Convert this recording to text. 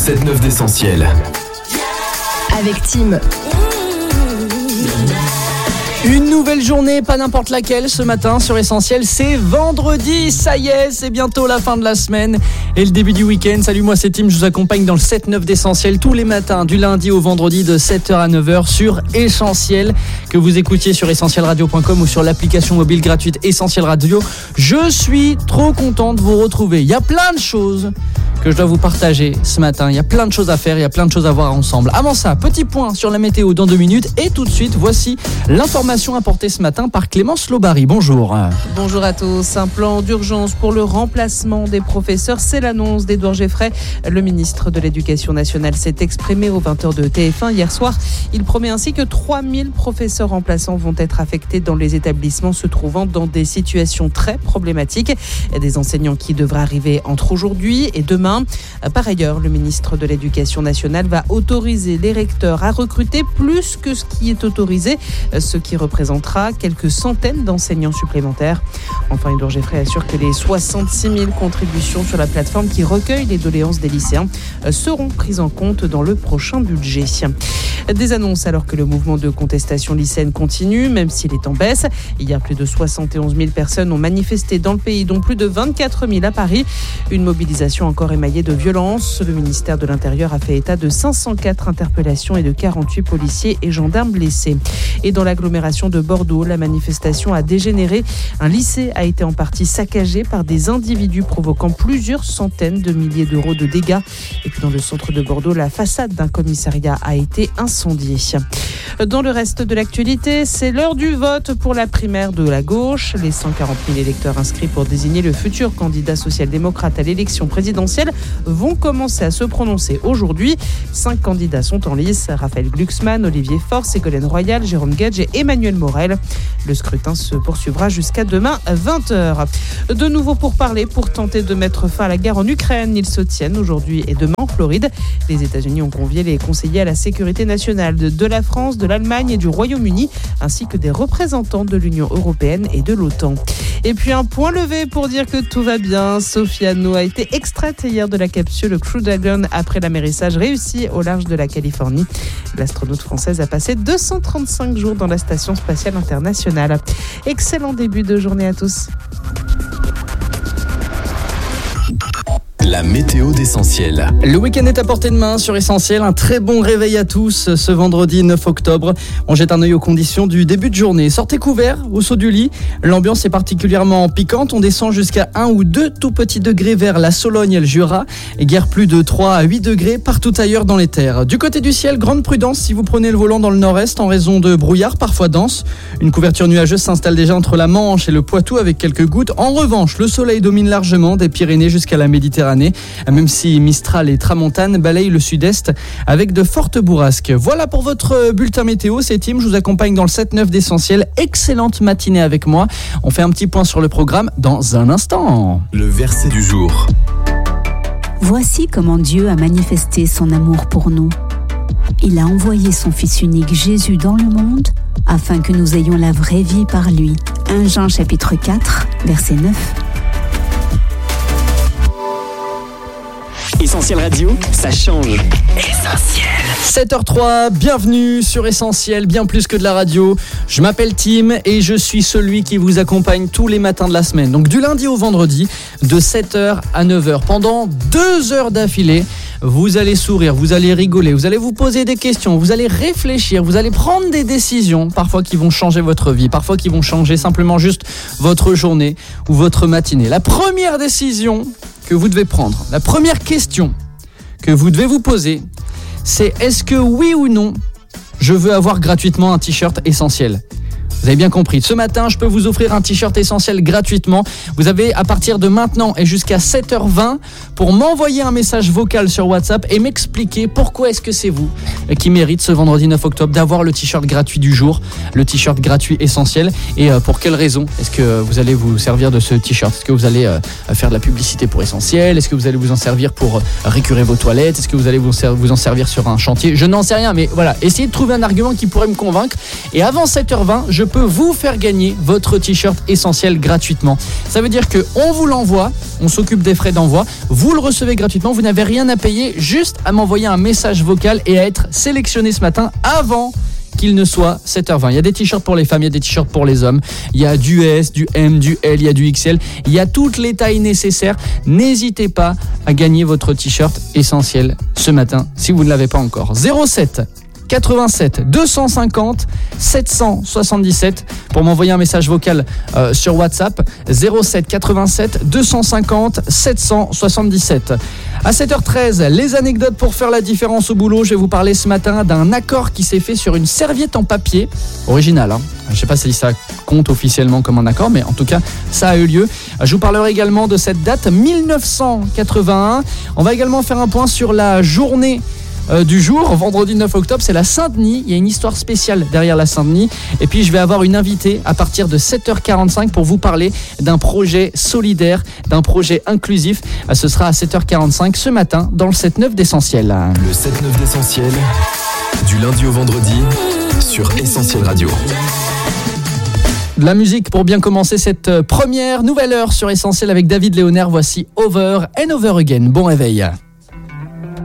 7-9 d'Essentiel. Avec Tim. Une nouvelle journée, pas n'importe laquelle, ce matin sur Essentiel, c'est vendredi, ça y est, c'est bientôt la fin de la semaine et le début du week-end. Salut, moi c'est Tim, je vous accompagne dans le 7-9 d'Essentiel tous les matins, du lundi au vendredi de 7h à 9h sur Essentiel, que vous écoutiez sur essentielradio.com ou sur l'application mobile gratuite Essentiel Radio. Je suis trop content de vous retrouver, il y a plein de choses que je dois vous partager ce matin, il y a plein de choses à faire, il y a plein de choses à voir ensemble. Avant ça, petit point sur la météo dans 2 minutes et tout de suite, voici l'information apportée ce matin par Clémence Lobary. Bonjour. Bonjour à tous. Un plan d'urgence pour le remplacement des professeurs, c'est l'annonce d'Édouard Geoffrey. Le ministre de l'Éducation nationale s'est exprimé aux 20h de TF1 hier soir. Il promet ainsi que 3000 professeurs remplaçants vont être affectés dans les établissements se trouvant dans des situations très problématiques. Des enseignants qui devraient arriver entre aujourd'hui et demain. Par ailleurs, le ministre de l'Éducation nationale va autoriser les recteurs à recruter plus que ce qui est autorisé, ce qui représentera quelques centaines d'enseignants supplémentaires. Enfin, Édouard Geoffrey assure que les 66 000 contributions sur la plateforme qui recueille les doléances des lycéens seront prises en compte dans le prochain budget. Des annonces alors que le mouvement de contestation lycéenne continue, même s'il est en baisse. Hier, plus de 71 000 personnes ont manifesté dans le pays, dont plus de 24 000 à Paris. Une mobilisation encore émaillée de violence. Le ministère de l'Intérieur a fait état de 504 interpellations et de 48 policiers et gendarmes blessés. Et dans l'agglomération de Bordeaux, la manifestation a dégénéré. Un lycée a été en partie saccagé par des individus provoquant plusieurs centaines de milliers d'euros de dégâts. Et puis dans le centre de Bordeaux, la façade d'un commissariat a été incendiée. Dans le reste de l'actualité, c'est l'heure du vote pour la primaire de la gauche. Les 140 000 électeurs inscrits pour désigner le futur candidat social-démocrate à l'élection présidentielle vont commencer à se prononcer aujourd'hui. 5 candidats sont en lice: Raphaël Glucksmann, Olivier Faure, Ségolène Royal, Jérôme Gage et Emmanuel Morel. Le scrutin se poursuivra jusqu'à demain 20h. De nouveau pourparlers pour tenter de mettre fin à la guerre en Ukraine. Ils se tiennent aujourd'hui et demain en Floride. Les États-Unis ont convié les conseillers à la sécurité nationale de la France, de l'Allemagne et du Royaume-Uni, ainsi que des représentants de l'Union européenne et de l'OTAN. Et puis un point levé pour dire que tout va bien. Sophie Anno a été extraite hier de la capsule Crew Dragon après l'amérissage réussi au large de la Californie. L'astronaute française a passé 235 jours dans la Station spatiale internationale. Excellent début de journée à tous. La météo d'Essentiel. Le week-end est à portée de main sur Essentiel. Un très bon réveil à tous ce vendredi 9 octobre. On jette un œil aux conditions du début de journée. Sortez couverts au saut du lit. L'ambiance est particulièrement piquante. On descend jusqu'à 1 ou 2 tout petits degrés vers la Sologne et le Jura. Et guère plus de 3 à 8 degrés partout ailleurs dans les terres. Du côté du ciel, grande prudence si vous prenez le volant dans le nord-est en raison de brouillard parfois dense. Une couverture nuageuse s'installe déjà entre la Manche et le Poitou avec quelques gouttes. En revanche, le soleil domine largement des Pyrénées jusqu'à la Méditerranée. Même si Mistral et Tramontane balayent le sud-est avec de fortes bourrasques. Voilà pour votre bulletin météo, c'est Tim, je vous accompagne dans le 7-9 d'Essentiel. Excellente matinée avec moi. On fait un petit point sur le programme dans un instant. Le verset du jour. Voici comment Dieu a manifesté son amour pour nous. Il a envoyé son Fils unique Jésus dans le monde afin que nous ayons la vraie vie par lui. 1 Jean chapitre 4, verset 9. Essentiel Radio, ça change. Essentiel. 7h03, bienvenue sur Essentiel, bien plus que de la radio. Je m'appelle Tim et je suis celui qui vous accompagne tous les matins de la semaine. Donc du lundi au vendredi, de 7h à 9h. Pendant 2 heures d'affilée, vous allez sourire, vous allez rigoler, vous allez vous poser des questions, vous allez réfléchir, vous allez prendre des décisions, parfois qui vont changer votre vie, parfois qui vont changer simplement juste votre journée ou votre matinée. La première décision que vous devez prendre, la première question que vous devez vous poser, c'est est-ce que oui ou non, je veux avoir gratuitement un t-shirt Essentiel ? Vous avez bien compris, ce matin, je peux vous offrir un t-shirt Essentiel gratuitement. Vous avez à partir de maintenant et jusqu'à 7h20 pour m'envoyer un message vocal sur WhatsApp et m'expliquer pourquoi est-ce que c'est vous qui mérite ce vendredi 9 octobre d'avoir le t-shirt gratuit du jour, le t-shirt gratuit Essentiel, et pour quelles raisons est-ce que vous allez vous servir de ce t-shirt ? Est-ce que vous allez faire de la publicité pour Essentiel ? Est-ce que vous allez vous en servir pour récurer vos toilettes ? Est-ce que vous allez vous en servir sur un chantier ? Je n'en sais rien, mais voilà, essayez de trouver un argument qui pourrait me convaincre. Et avant 7h20, je peux peut vous faire gagner votre t-shirt Essentiel gratuitement. Ça veut dire qu'on vous l'envoie, on s'occupe des frais d'envoi, vous le recevez gratuitement, vous n'avez rien à payer, juste à m'envoyer un message vocal et à être sélectionné ce matin avant qu'il ne soit 7h20. Il y a des t-shirts pour les femmes, il y a des t-shirts pour les hommes, il y a du S, du M, du L, il y a du XL, il y a toutes les tailles nécessaires. N'hésitez pas à gagner votre t-shirt Essentiel ce matin si vous ne l'avez pas encore. 07 87 250 777 pour m'envoyer un message vocal sur WhatsApp. 07 87 250 777. À 7h13, les anecdotes pour faire la différence au boulot. Je vais vous parler ce matin d'un accord qui s'est fait sur une serviette en papier original. Je ne sais pas si ça compte officiellement comme un accord, mais en tout cas, ça a eu lieu. Je vous parlerai également de cette date 1981. On va également faire un point sur la journée du jour, vendredi 9 octobre, c'est la Saint-Denis. Il y a une histoire spéciale derrière la Saint-Denis. Et puis je vais avoir une invitée à partir de 7h45 pour vous parler d'un projet solidaire, d'un projet inclusif. Ce sera à 7h45 ce matin dans le 7-9 d'Essentiel. Le 7-9 d'Essentiel, du lundi au vendredi sur Essentiel Radio. De la musique pour bien commencer cette première nouvelle heure sur Essentiel avec David Léonard. Voici Over and Over Again. Bon réveil.